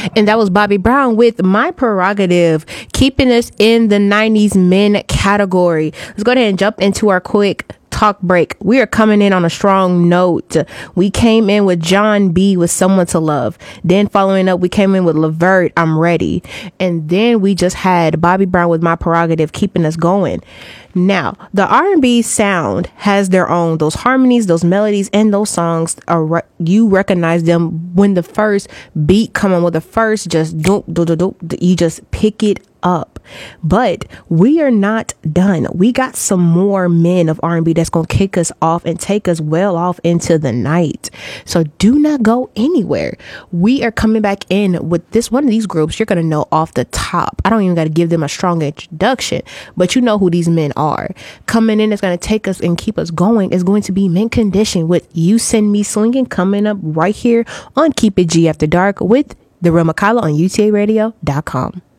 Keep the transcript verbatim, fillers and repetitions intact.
And that was Bobby Brown with My Prerogative, keeping us in the nineties men category. Let's go ahead and jump into our quick talk break. We are coming in on a strong note. We came in with John B with Someone to Love. Then following up, we came in with Levert, I'm Ready. And then we just had Bobby Brown with My Prerogative, keeping us going. Now, the R and B sound has their own, those harmonies, those melodies, and those songs are re- you recognize them when the first beat come on, with the first just doop, doop, doop, doop, you just pick it up. But we are not done. We got some more men of R and B that's going to kick us off and take us well off into the night. So do not go anywhere. We are coming back in with this one of these groups you're going to know off the top. I don't even got to give them a strong introduction, but you know who these men are. Coming in is going to take us and keep us going is going to be Mint Condition with You Send Me Swinging, coming up right here on Keep It G After Dark with The Real Makayla on U T A radio dot com.